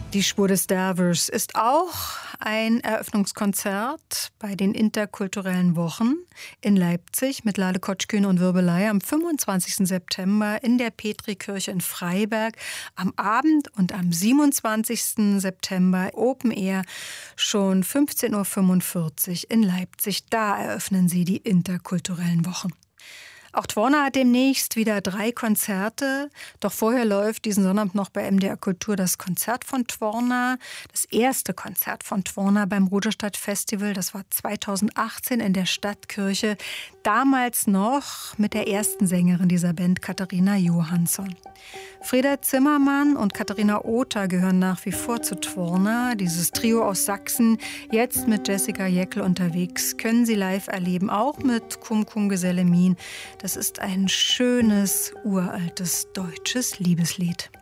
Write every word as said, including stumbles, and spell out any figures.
Die Spur des Dervisch ist auch ein Eröffnungskonzert bei den interkulturellen Wochen in Leipzig mit Lale Kotschkühn und Wirbelei am fünfundzwanzigsten September in der Petrikirche in Freiberg. Am Abend und am siebenundzwanzigsten September Open Air schon fünfzehn Uhr fünfundvierzig in Leipzig. Da eröffnen sie die interkulturellen Wochen. Auch Tworna hat demnächst wieder drei Konzerte. Doch vorher läuft diesen Sonnabend noch bei M D R Kultur das Konzert von Tworna. Das erste Konzert von Tworna beim Ruderstadt Festival. Das war zweitausendachtzehn in der Stadtkirche. Damals noch mit der ersten Sängerin dieser Band, Katharina Johansson. Frieda Zimmermann und Katharina Oter gehören nach wie vor zu Tworna. Dieses Trio aus Sachsen, jetzt mit Jessica Jäckel unterwegs, können Sie live erleben. Auch mit Kum Kum Geselle Min. Das ist ein schönes, uraltes deutsches Liebeslied.